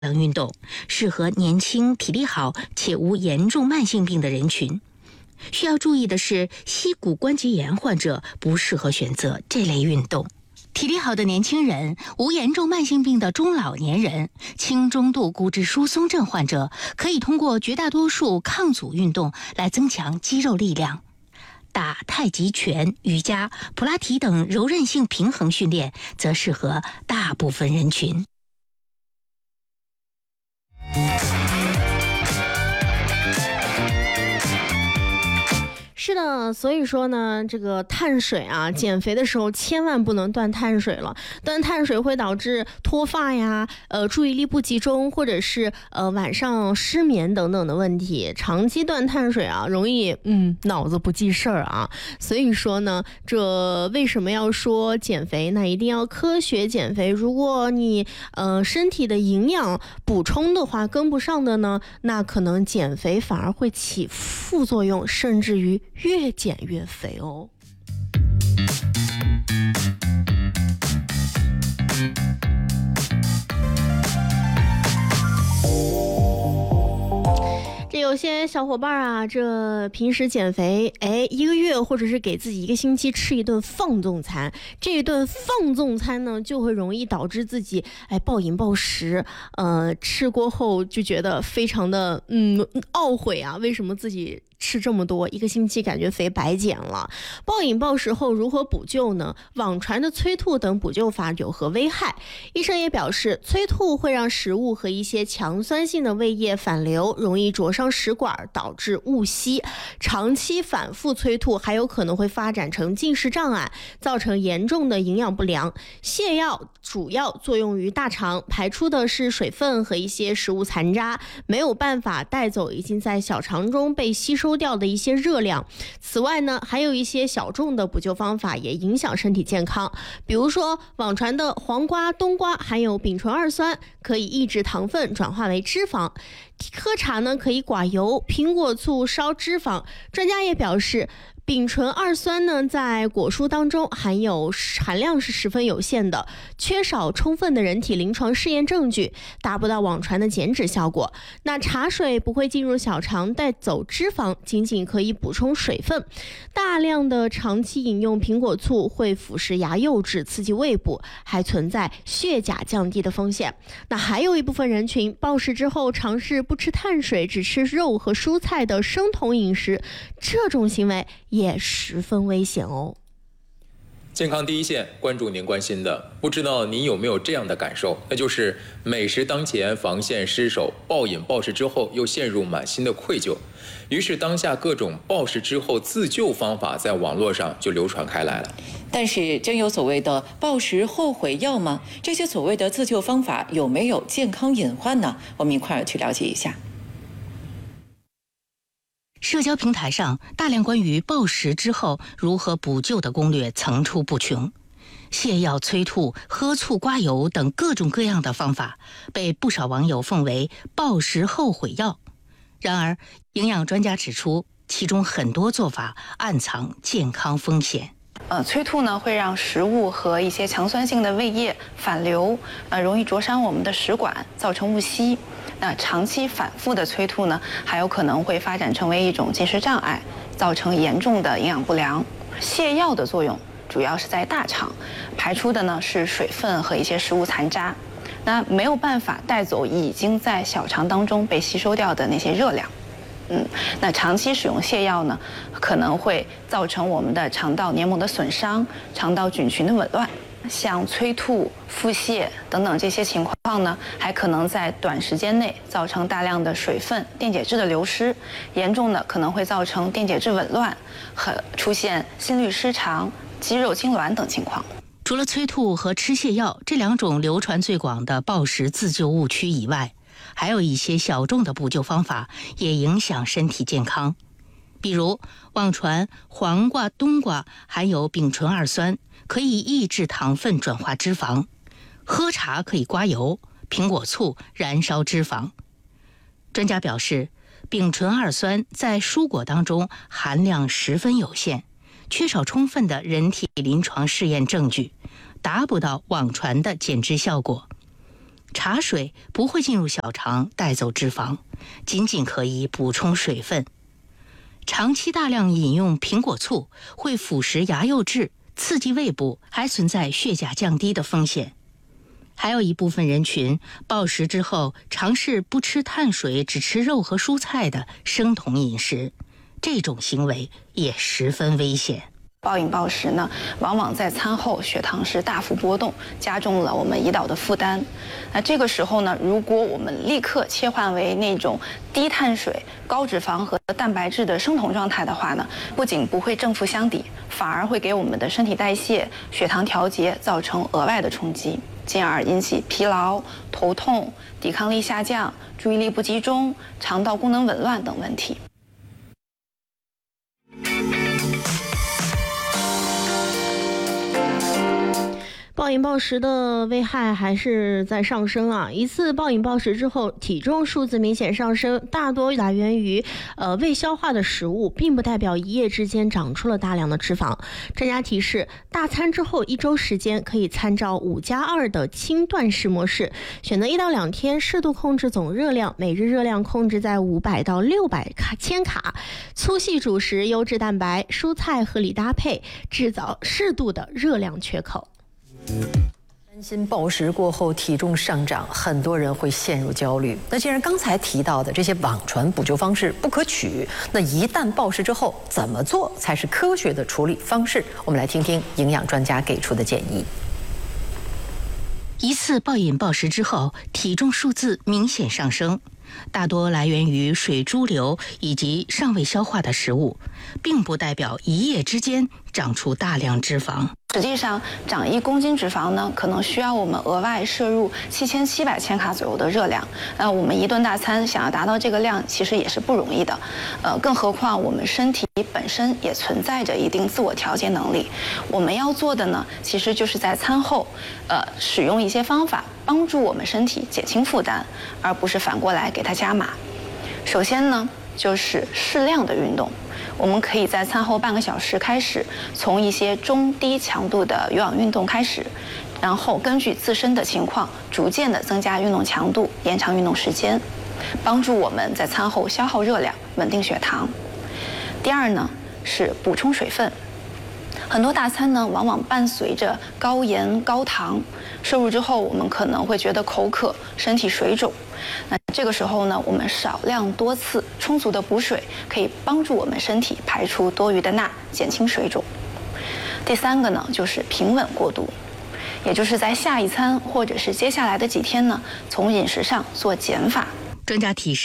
等运动，适合年轻、体力好且无严重慢性病的人群。需要注意的是，膝骨关节炎患者不适合选择这类运动。体力好的年轻人、无严重慢性病的中老年人、轻中度骨质疏松症患者，可以通过绝大多数抗阻运动来增强肌肉力量。打太极拳、瑜伽、普拉提等柔韧性平衡训练，则适合大部分人群。 是的，所以说呢，这个碳水啊，减肥的时候千万不能断碳水了。断碳水会导致脱发呀，注意力不集中，或者是晚上失眠等等的问题。长期断碳水啊，容易脑子不记事儿啊。所以说呢，这为什么要说减肥？那一定要科学减肥。如果你身体的营养补充的话跟不上的呢，那可能减肥反而会起副作用，甚至于越减越肥哦。这有些小伙伴啊，这平时减肥，1个月或者是给自己1个星期吃一顿放纵餐，这一顿放纵餐呢，就会容易导致自己暴饮暴食，吃过后就觉得非常的懊悔啊，为什么自己吃这么多，1个星期感觉肥白减了。暴饮暴食后如何补救呢？网传的催吐等补救法有何危害？医生也表示，催吐会让食物和一些强酸性的胃液反流，容易灼伤食管，导致误吸。长期反复催吐还有可能会发展成进食障碍，造成严重的营养不良。泻药主要作用于大肠，排出的是水分和一些食物残渣，没有办法带走已经在小肠中被吸收掉的一些热量。此外呢，还有一些小众的补救方法也影响身体健康，比如说网传的黄瓜、冬瓜含有丙醇二酸，可以抑制糖分转化为脂肪。喝茶呢可以寡油，苹果醋烧脂肪。专家也表示，丙醇二酸呢，在果蔬当中含量是十分有限的，缺少充分的人体临床试验证据，达不到网传的减脂效果。那茶水不会进入小肠带走脂肪，仅仅可以补充水分。大量的长期饮用苹果醋会腐蚀牙釉质，刺激胃部，还存在血钾降低的风险。那还有一部分人群暴食之后尝试不吃碳水，只吃肉和蔬菜的生酮饮食，这种行为也十分危险哦。 健康第一线，关注您关心的。不知道您有没有这样的感受，那就是美食当前，防线失守，暴饮暴食之后又陷入满心的愧疚。于是当下各种暴食之后自救方法在网络上就流传开来了。 但是真有所谓的暴食后悔药吗？这些所谓的自救方法有没有健康隐患呢？我们一块儿去了解一下。 社交平台上大量关于暴食之后如何补救的攻略层出不穷，泻药、催吐、喝醋、刮油等各种各样的方法被不少网友奉为暴食后悔药。然而，营养专家指出，其中很多做法暗藏健康风险。 催吐呢会让食物和一些强酸性的胃液反流，容易灼伤我们的食管，造成误吸。那长期反复的催吐呢，还有可能会发展成为一种进食障碍，造成严重的营养不良。泻药的作用主要是在大肠，排出的呢是水分和一些食物残渣，那没有办法带走已经在小肠当中被吸收掉的那些热量。那长期使用泻药呢，可能会造成我们的肠道黏膜的损伤、肠道菌群的紊乱。像催吐、腹泻等等这些情况呢，还可能在短时间内造成大量的水分、电解质的流失，严重的可能会造成电解质紊乱和出现心律失常、肌肉痉挛等情况。 除了催吐和吃泻药这两种流传最广的暴食自救误区以外，还有一些小众的补救方法也影响身体健康。比如网传黄瓜、冬瓜含有丙醇二酸，可以抑制糖分转化脂肪；喝茶可以刮油，苹果醋燃烧脂肪。专家表示，丙醇二酸在蔬果当中含量十分有限，缺少充分的人体临床试验证据，达不到网传的减脂效果。 茶水不会进入小肠带走脂肪，仅仅可以补充水分。长期大量饮用苹果醋会腐蚀牙釉质，刺激胃部，还存在血钾降低的风险。还有一部分人群暴食之后尝试不吃碳水，只吃肉和蔬菜的生酮饮食，这种行为也十分危险。 暴饮暴食呢，往往在餐后血糖是大幅波动，加重了我们胰岛的负担。那这个时候呢，如果我们立刻切换为那种低碳水、高脂肪和蛋白质的生酮状态的话呢，不仅不会正负相抵，反而会给我们的身体代谢、血糖调节造成额外的冲击，进而引起疲劳、头痛、抵抗力下降、注意力不集中、肠道功能紊乱等问题。 暴饮暴食的危害还是在上升啊！一次暴饮暴食之后，体重数字明显上升，大多来源于未消化的食物，并不代表一夜之间长出了大量的脂肪。专家提示，大餐之后1周时间可以参照5+2的轻断食模式，选择1到2天，适度控制总热量，每日热量控制在500到600千卡，粗细主食、优质蛋白、蔬菜合理搭配，制造适度的热量缺口。 担心暴食过后体重上涨，很多人会陷入焦虑。那既然刚才提到的这些网传补救方式不可取，那一旦暴食之后怎么做才是科学的处理方式？我们来听听营养专家给出的建议。 一次暴饮暴食之后，体重数字明显上升，大多来源于水潴留以及尚未消化的食物，并不代表一夜之间长出大量脂肪。 实际上，长1公斤脂肪呢，可能需要我们额外摄入7700千卡左右的热量。我们一顿大餐想要达到这个量，其实也是不容易的。更何况我们身体本身也存在着一定自我调节能力。我们要做的呢，其实就是在餐后，使用一些方法帮助我们身体减轻负担，而不是反过来给它加码。首先呢，就是适量的运动。我们可以在餐后半个小时开始，从一些中低强度的有氧运动开始，然后根据自身的情况，逐渐的增加运动强度，延长运动时间，帮助我们在餐后消耗热量，稳定血糖。第二呢，是补充水分。很多大餐呢，往往伴随着高盐高糖，摄入之后我们可能会觉得口渴，身体水肿。那这个时候呢，我们少量多次充足的补水，可以帮助我们身体排出多余的钠，减轻水肿。第3个呢，就是平稳过渡，也就是在下一餐或者是接下来的几天呢，从饮食上做减法。 专家提示，